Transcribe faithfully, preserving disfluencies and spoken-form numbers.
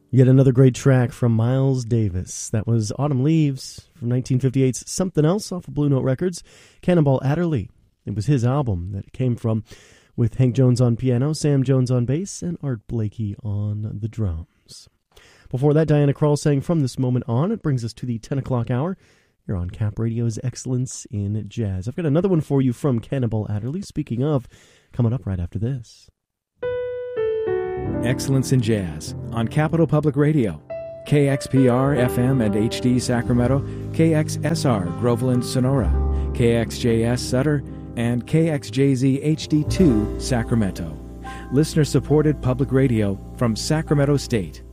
Yet another great track from Miles Davis. That was Autumn Leaves from nineteen fifty-eight's Something Else off of Blue Note Records. Cannonball Adderley. It was his album that it came from, with Hank Jones on piano, Sam Jones on bass, and Art Blakey on the drums. Before that, Diana Krall sang From This Moment On. It brings us to the ten o'clock hour. You're on Cap Radio's Excellence in Jazz. I've got another one for you from Cannonball Adderley. Speaking of, coming up right after this. Excellence in Jazz on Capital Public Radio, K X P R F M and H D Sacramento, K X S R Groveland Sonora, K X J S Sutter, and K X J Z H D two Sacramento. Listener-supported public radio from Sacramento State.